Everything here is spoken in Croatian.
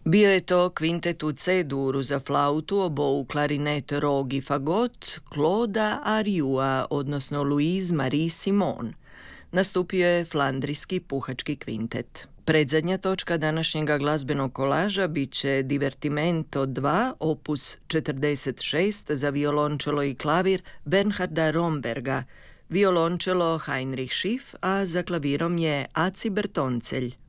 Bio je to kvintet u C-duru za flautu, obou, klarinet, rog i fagot Clauda Ariua, odnosno Louise Marie Simon. Nastupio je flandrijski puhački kvintet. Predzadnja točka današnjega glazbenog kolaža bit će Divertimento 2, opus 46 za violončelo i klavir Bernharda Romberga, violončelo Heinrich Schiff, a za klavirom je Aci Bertoncelj.